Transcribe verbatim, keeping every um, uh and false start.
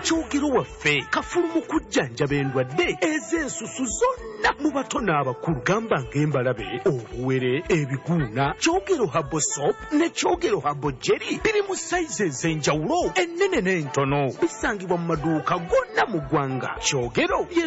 Kyogero waffe kafulu mu kujjanjaba endwadde ez'ensusu zonna mu bato n'abakulu. Gamba ng'embalabe, obuwere, ebiguuna. Kyogero Herbal Soap ne Kyogero Herbal Jelly biri mu sayizi ez'enjawulo, ennene n'entono. Bisangibwa mu maduuka gonna mu ggwanga. Kyogero